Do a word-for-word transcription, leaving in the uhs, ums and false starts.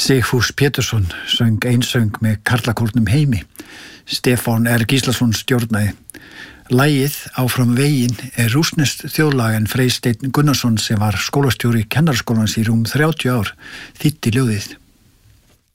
Sigfús Pétursson söng einsöng með karlakórnum Heimi. Stefán R. Gíslason stjórnaði. Lagið Áfram veginn er rússneskt þjóðlag en Freysteinn Gunnarsson sem var skólastjóri kennaraskólans í rúm þrjátíu ár þýddi ljóðið.